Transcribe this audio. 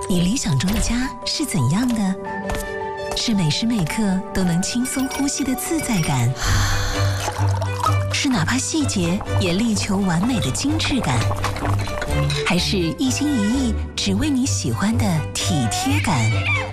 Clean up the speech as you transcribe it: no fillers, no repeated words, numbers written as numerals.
你理想中的家是怎样的？是每时每刻都能轻松呼吸的自在感，是哪怕细节也力求完美的精致感，还是一心一意只为你喜欢的体贴感？